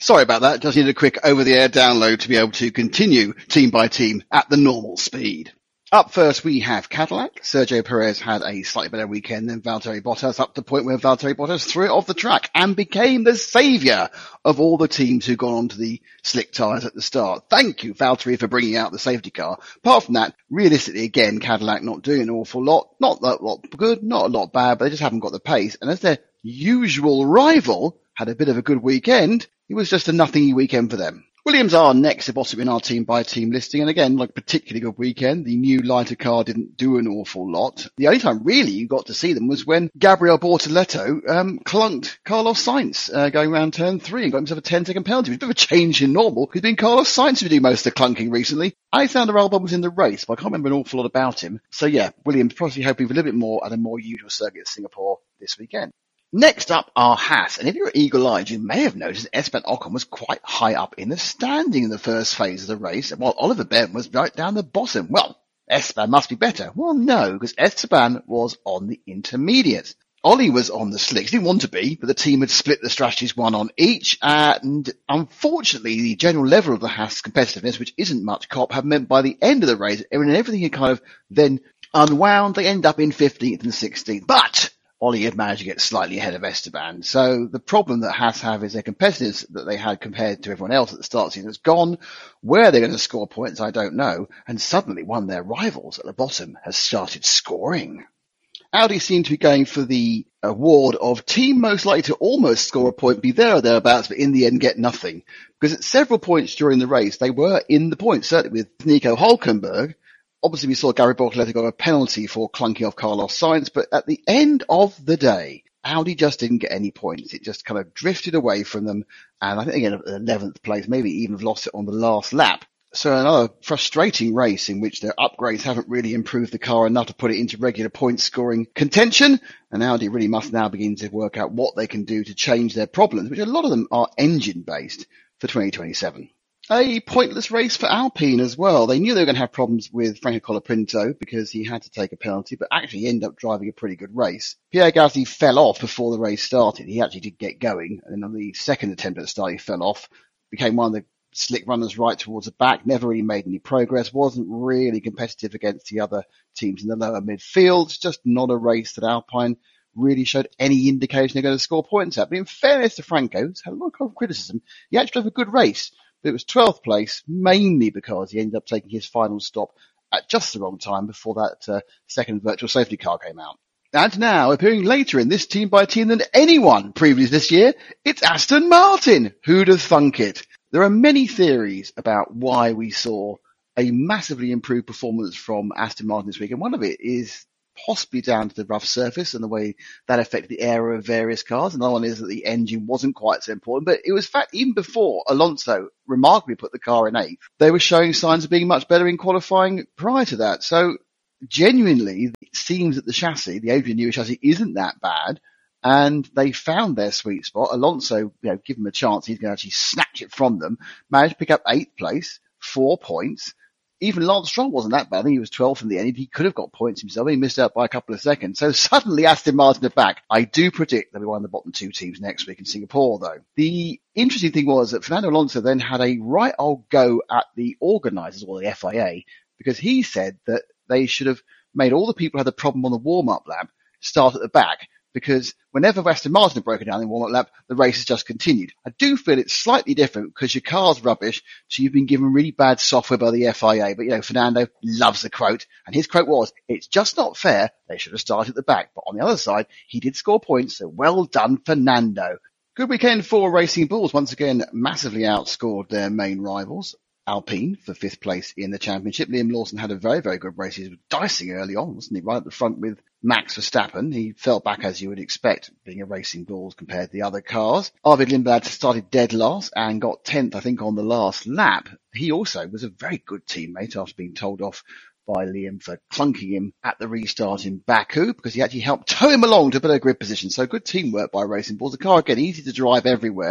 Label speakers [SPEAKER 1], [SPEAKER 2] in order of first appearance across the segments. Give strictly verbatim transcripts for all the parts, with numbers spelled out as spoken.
[SPEAKER 1] Sorry about that. Just needed a quick over-the-air download to be able to continue team by team at the normal speed. Up first, we have Cadillac. Sergio Perez had a slightly better weekend than Valtteri Bottas, up to the point where Valtteri Bottas threw it off the track and became the saviour of all the teams who got onto the slick tyres at the start. Thank you, Valtteri, for bringing out the safety car. Apart from that, realistically, again, Cadillac not doing an awful lot. Not that lot good, not a lot bad, but they just haven't got the pace. And as their usual rival had a bit of a good weekend, it was just a nothingy weekend for them. Williams are next to bottom in our team-by-team listing, and again, like a particularly good weekend. The new lighter car didn't do an awful lot. The only time really you got to see them was when Gabriel Bortoleto um, clunked Carlos Sainz uh, going around turn three and got himself a ten-second penalty. It was a bit of a change in normal. It's been Carlos Sainz who did most of the clunking recently. Alexander Albon was in the race, but I can't remember an awful lot about him. So yeah, Williams probably hoping for a little bit more at a more usual circuit at Singapore this weekend. Next up are Haas, and if you're eagle-eyed, you may have noticed Esteban Ocon was quite high up in the standing in the first phase of the race, while Oliver Bevin was right down the bottom. Well, Esteban must be better. Well, no, because Esteban was on the intermediates. Ollie was on the slicks. He didn't want to be, but the team had split the strategies one on each, and unfortunately, the general level of the Haas competitiveness, which isn't much cop, have meant by the end of the race, everything had kind of then unwound. They end up in fifteenth and sixteenth, but Ollie had managed to get slightly ahead of Esteban. So the problem that Haas have is their competitiveness that they had compared to everyone else at the start of the season has gone. Where they're going to score points, I don't know. And suddenly one of their rivals at the bottom has started scoring. Audi seem to be going for the award of team most likely to almost score a point, be there or thereabouts, but in the end get nothing. Because at several points during the race, they were in the points, certainly with Nico Hülkenberg. Obviously, we saw Gary Bortoleto got a penalty for clunking off Carlos Sainz, but at the end of the day, Audi just didn't get any points. It just kind of drifted away from them, and I think again at eleventh place, maybe even lost it on the last lap. So another frustrating race in which their upgrades haven't really improved the car enough to put it into regular point scoring contention, and Audi really must now begin to work out what they can do to change their problems, which a lot of them are engine-based, for twenty twenty-seven. A pointless race for Alpine as well. They knew they were going to have problems with Franco Colapinto because he had to take a penalty, but actually he ended up driving a pretty good race. Pierre Gasly fell off before the race started. He actually did get going, and then on the second attempt at the start he fell off, became one of the slick runners right towards the back, never really made any progress, wasn't really competitive against the other teams in the lower midfield. It's just not a race that Alpine really showed any indication they're going to score points at. But in fairness to Franco, who's had a lot of criticism, he actually had a good race. But it was twelfth place, mainly because he ended up taking his final stop at just the wrong time before that uh, second virtual safety car came out. And now, appearing later in this team by team than anyone previously this year, it's Aston Martin. Who'd have thunk it? There are many theories about why we saw a massively improved performance from Aston Martin this week, and one of it is possibly down to the rough surface and the way that affected the aero of various cars. Another one is that the engine wasn't quite so important, but it was fact even before Alonso remarkably put the car in eighth, they were showing signs of being much better in qualifying prior to that. So genuinely, it seems that the chassis, the Adrian Newey chassis, isn't that bad, and they found their sweet spot. Alonso, you know, give him a chance, he's going to actually snatch it from them, managed to pick up eighth place, four points. Even Lance Stroll wasn't that bad. I think he was twelfth in the end. He could have got points himself. He missed out by a couple of seconds. So suddenly Aston Martin are back. I do predict they'll be one of the bottom two teams next week in Singapore, though. The interesting thing was that Fernando Alonso then had a right old go at the organisers, or the F I A, because he said that they should have made all the people who had the problem on the warm-up lap start at the back, because whenever Aston Martin had broken down in the warm-up lap, the race has just continued. I do feel it's slightly different because your car's rubbish, so you've been given really bad software by the F I A. But, you know, Fernando loves the quote, and his quote was, "It's just not fair. They should have started at the back." But on the other side, he did score points, so well done, Fernando. Good weekend for Racing Bulls. Once again, massively outscored their main rivals. Alpine for fifth place in the championship. Liam Lawson had a very, very good race. He was dicing early on, wasn't he? Right at the front with Max Verstappen. He fell back as you would expect, being a Racing Bulls compared to the other cars. Arvid Lindblad started dead last and got tenth, I think, on the last lap. He also was a very good teammate after being told off by Liam for clunking him at the restart in Baku, because he actually helped tow him along to a better grid position. So good teamwork by Racing Bulls. The car, again, easy to drive everywhere.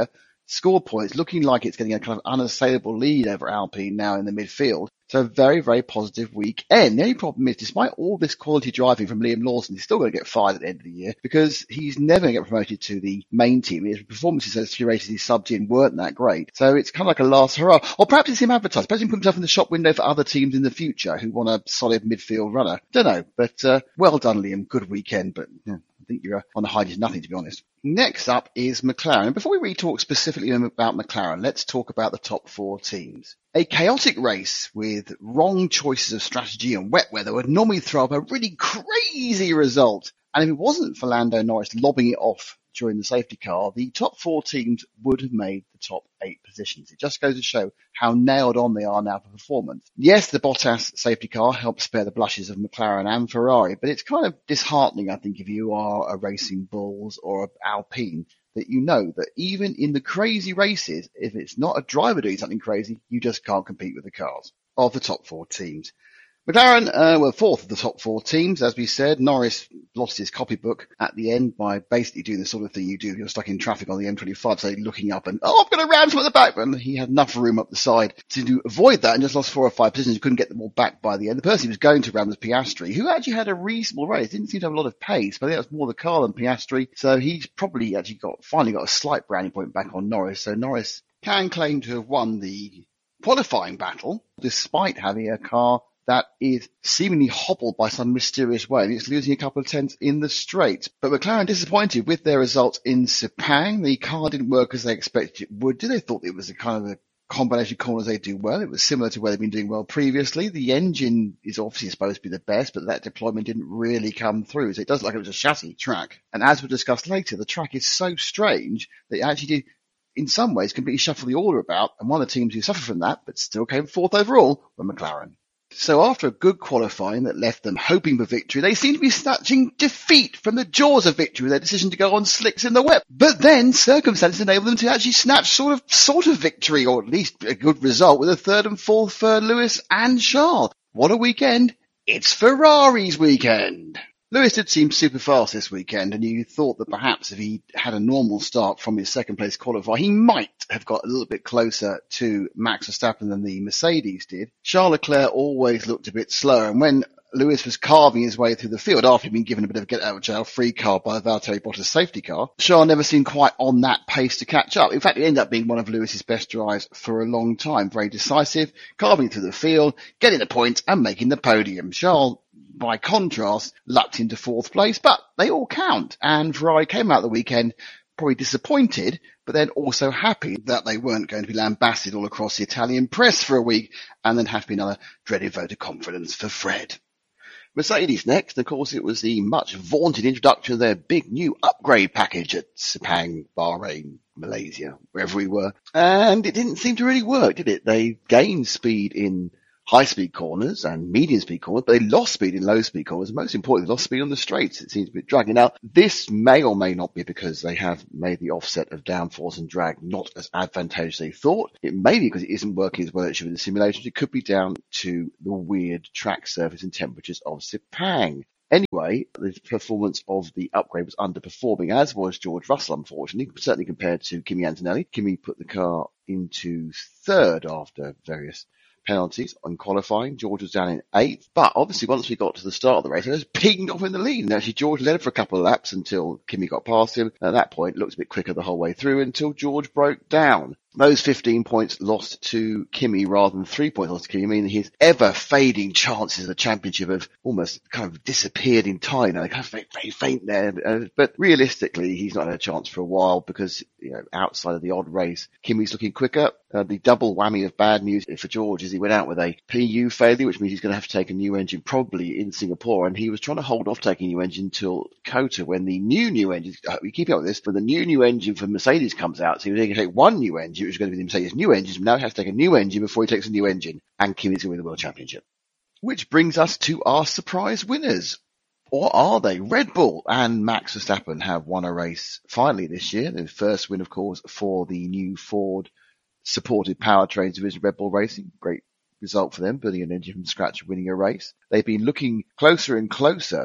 [SPEAKER 1] score points, looking like it's getting a kind of unassailable lead over Alpine now in the midfield. So a very, very positive weekend. The only problem is, despite all this quality driving from Liam Lawson, he's still going to get fired at the end of the year because he's never going to get promoted to the main team. His performances as few races he subbed in weren't that great. So it's kind of like a last hurrah. Or perhaps it's him advertised. Perhaps he put himself in the shop window for other teams in the future who want a solid midfield runner. Don't know. But uh, well done, Liam. Good weekend. But yeah, I think you're on the hide is nothing, to be honest. Next up is McLaren. Before we really talk specifically about McLaren, let's talk about the top four teams. A chaotic race with wrong choices of strategy and wet weather would normally throw up a really crazy result. And if it wasn't for Lando Norris lobbing it off during the safety car, the top four teams would have made the top eight positions. It just goes to show how nailed on they are now for performance. Yes, the Bottas safety car helped spare the blushes of McLaren and Ferrari, but it's kind of disheartening, I think, if you are a Racing Bulls or an Alpine, that you know that even in the crazy races, if it's not a driver doing something crazy, you just can't compete with the cars of the top four teams. McLaren uh, were fourth of the top four teams, as we said. Norris lost his copybook at the end by basically doing the sort of thing you do if you're stuck in traffic on the M twenty-five, so looking up and, oh, I'm going to ram from the back. And he had enough room up the side to avoid that and just lost four or five positions. He couldn't get them all back by the end. The person he was going to ram was Piastri, who actually had a reasonable race. Didn't seem to have a lot of pace, but I think that was more the car than Piastri. So he's probably actually got finally got a slight brownie point back on Norris. So Norris can claim to have won the qualifying battle, despite having a car that is seemingly hobbled by some mysterious way, and it's losing a couple of tenths in the straight. But McLaren disappointed with their results in Sepang. The car didn't work as they expected it would do. They thought it was a kind of a combination of corners they do well. It was similar to where they've been doing well previously. The engine is obviously supposed to be the best, but that deployment didn't really come through. So it does look like it was a chassis track. And as we'll discuss later, the track is so strange that it actually did, in some ways, completely shuffle the order about. And one of the teams who suffered from that, but still came fourth overall, were McLaren. So after a good qualifying that left them hoping for victory, they seem to be snatching defeat from the jaws of victory with their decision to go on slicks in the wet. But then circumstances enable them to actually snatch sort of sort of victory, or at least a good result, with a third and fourth for Lewis and Charles. What a weekend. It's Ferrari's weekend. Lewis did seem super fast this weekend, and you thought that perhaps if he had a normal start from his second place qualifier, he might have got a little bit closer to Max Verstappen than the Mercedes did. Charles Leclerc always looked a bit slower, and when Lewis was carving his way through the field after he'd been given a bit of a get-out-of-jail-free card by the Valtteri Bottas safety car, Charles never seemed quite on that pace to catch up. In fact, it ended up being one of Lewis's best drives for a long time. Very decisive, carving through the field, getting the points and making the podium. Charles, by contrast, lucked into fourth place, but they all count. And Ferrari came out the weekend probably disappointed, but then also happy that they weren't going to be lambasted all across the Italian press for a week and then have to be another dreaded vote of confidence for Fred. Mercedes next. Of course, it was the much vaunted introduction of their big new upgrade package at Sepang, Bahrain, Malaysia, wherever we were. And it didn't seem to really work, did it? They gained speed in high-speed corners and medium-speed corners, but they lost speed in low-speed corners. And most importantly, they lost speed on the straights. It seems a bit dragging. Now, this may or may not be because they have made the offset of downforce and drag not as advantageous as they thought. It may be because it isn't working as well as it should in the simulations. It could be down to the weird track surface and temperatures of Sepang. Anyway, the performance of the upgrade was underperforming, as was George Russell, unfortunately, certainly compared to Kimi Antonelli. Kimi put the car into third after various penalties on qualifying. George was down in eighth, but obviously once we got to the start of the race, it was pinged off in the lead. And actually George led for a couple of laps until Kimi got past him. At that point, it looked a bit quicker the whole way through until George broke down. Those fifteen points lost to Kimi rather than three points lost to Kimi, meaning his ever-fading chances of the championship have almost kind of disappeared entirely. Now, they're kind of very, very faint there. Uh, but realistically, he's not had a chance for a while because, you know, outside of the odd race, Kimi's looking quicker. Uh, the double whammy of bad news for George is he went out with a P U failure, which means he's going to have to take a new engine probably in Singapore. And he was trying to hold off taking a new engine until Kota when the new, new engine, uh, we keep up with this, when the new, new engine for Mercedes comes out. So he was going to take one new engine, which was going to be the Mercedes new engine. Now he has to take a new engine before he takes a new engine. And Kimi's going to win the World Championship. Which brings us to our surprise winners. Or are they? Red Bull and Max Verstappen have won a race finally this year. The first win, of course, for the new Ford supported powertrains division Red Bull Racing. Great result for them, building an engine from scratch and winning a race. They've been looking closer and closer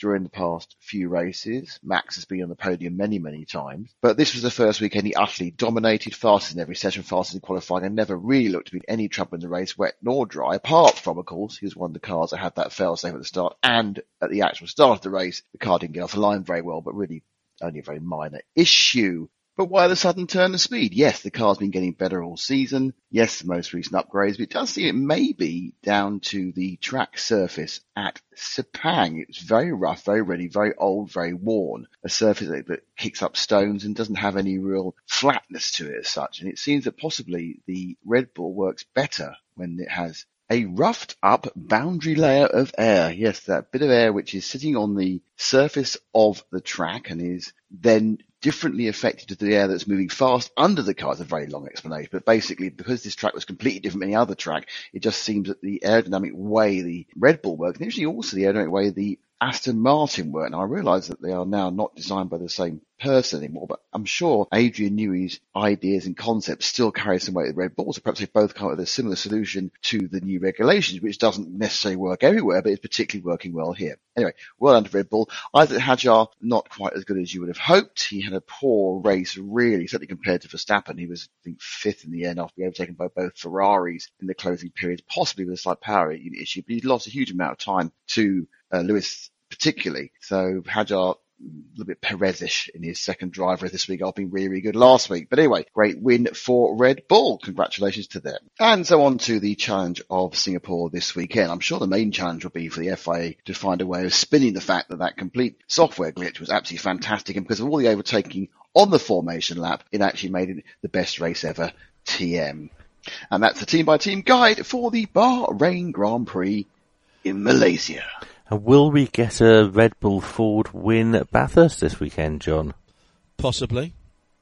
[SPEAKER 2] during the past few races. Max has been on the podium many, many times. But this was the first weekend he utterly dominated, fastest in every session, fastest in qualifying, and never really looked to be in any trouble in the race, wet nor dry, apart from, of course, he was one of the cars that had that fail-safe at the start, and at the actual start of the race, the car didn't get off the line very well, but really only a very minor issue. But why the sudden turn of speed? Yes, the car's been getting better all season. Yes, the most recent upgrades, but it does seem it may be down to the track surface at Sepang. It was very rough, very ready, very old, very worn. A surface that, that kicks up stones and doesn't have any real flatness to it as such. And it seems that possibly the Red Bull works better when it has a roughed up boundary layer of air. Yes, that bit of air which is sitting on the surface of the track and is then differently affected to the air that's moving fast under the car. It's a very long explanation, but basically because this track was completely different from any other track, it just seems that the aerodynamic way the Red Bull works, and actually also the aerodynamic way the Aston Martin work. And I realise that they are now not designed by the same person anymore, but I'm sure Adrian Newey's ideas and concepts still carry some weight with Red Bull, so perhaps they both come up with a similar solution to the new regulations, which doesn't necessarily work everywhere, but it's particularly working well here. Anyway, well done to Red Bull. Isaac Hadjar, not quite as good as you would have hoped. He had a poor race, really, certainly compared to Verstappen. He was, I think, fifth in the end after being overtaken by both Ferraris in the closing period, possibly with a slight power unit issue, but he lost a huge amount of time to uh, Lewis particularly. So Hadjar, a little bit Perez-ish in his second driver this week after being really, really good last week. But anyway, great win for Red Bull. Congratulations to them. And so on to the challenge of Singapore this weekend. I'm sure the main challenge will be for the F I A to find a way of spinning the fact that that complete software glitch was absolutely fantastic. And because of all the overtaking on the formation lap, it actually made it the best race ever, T M. And that's the team by team guide for the Bahrain Grand Prix in Malaysia.
[SPEAKER 3] And will we get a Red Bull Ford win at Bathurst this weekend, John?
[SPEAKER 4] Possibly.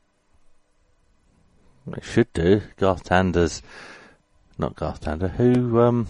[SPEAKER 3] It should do. Garth Tander's, not Garth Tander, who, um,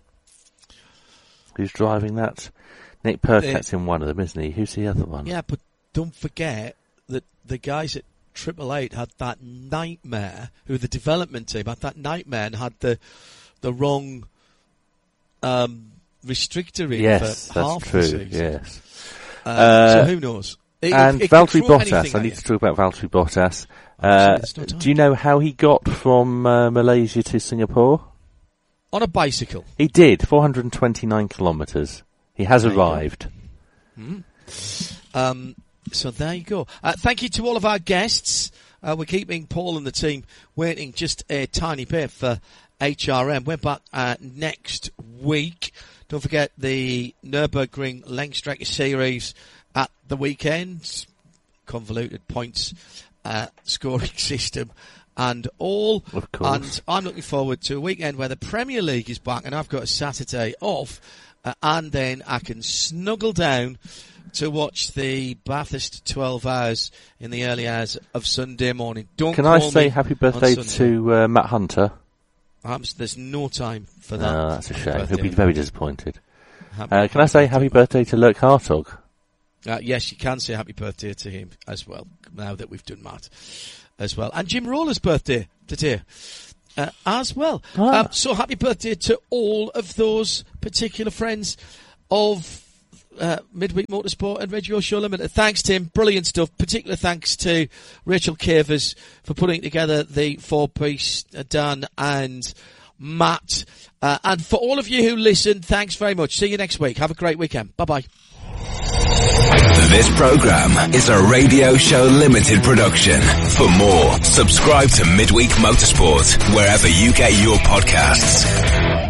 [SPEAKER 3] who's driving that? Nick Percat's uh, in one of them, isn't he? Who's the other one?
[SPEAKER 4] Yeah, but don't forget that the guys at Triple Eight had that nightmare, who the development team had that nightmare and had the, the wrong, um, restrictor in
[SPEAKER 3] yes,
[SPEAKER 4] for
[SPEAKER 3] that's
[SPEAKER 4] half
[SPEAKER 3] true,
[SPEAKER 4] the season.
[SPEAKER 3] Yes.
[SPEAKER 4] Uh,
[SPEAKER 3] uh,
[SPEAKER 4] so who knows? It,
[SPEAKER 3] and
[SPEAKER 4] it, it
[SPEAKER 3] Valtteri Bottas, I need to talk about Valtteri Bottas. Uh,
[SPEAKER 4] no
[SPEAKER 3] do you know how he got from uh, Malaysia to Singapore?
[SPEAKER 4] On a bicycle.
[SPEAKER 3] He did, four hundred twenty-nine kilometres. He has there arrived.
[SPEAKER 4] Mm-hmm. Um, so there you go. Uh, thank you to all of our guests. Uh, we're keeping Paul and the team waiting just a tiny bit for H R M. We're back uh, next week. Don't forget the Nürburgring Langstrecke Series at the weekend. Convoluted points, uh, scoring system and all.
[SPEAKER 3] Of course.
[SPEAKER 4] And I'm looking forward to a weekend where the Premier League is back and I've got a Saturday off. Uh, and then I can snuggle down to watch the Bathurst twelve hours in the early hours of Sunday morning. Don't
[SPEAKER 3] Can
[SPEAKER 4] call
[SPEAKER 3] I say
[SPEAKER 4] me
[SPEAKER 3] happy birthday to uh, Matt Hunter?
[SPEAKER 4] Um, there's no time for that.
[SPEAKER 3] No, that's a
[SPEAKER 4] Happy
[SPEAKER 3] shame.
[SPEAKER 4] birthday.
[SPEAKER 3] He'll be very disappointed.
[SPEAKER 4] Happy,
[SPEAKER 3] uh, can I say happy birthday to Lurk Hartog?
[SPEAKER 4] Uh, yes, you can say happy birthday to him as well, now that we've done Matt as well. And Jim Roller's birthday today uh, as well.
[SPEAKER 3] Ah.
[SPEAKER 4] Um, so happy birthday to all of those particular friends of Uh, Midweek Motorsport and Radio Show Limited. Thanks, Tim. Brilliant stuff. Particular thanks to Rachel Cavers for putting together the four-piece, uh, Dan and Matt. Uh, and for all of you who listened, thanks very much. See you next week. Have a great weekend. Bye-bye.
[SPEAKER 5] This program is a Radio Show Limited production. For more, subscribe to Midweek Motorsport wherever you get your podcasts.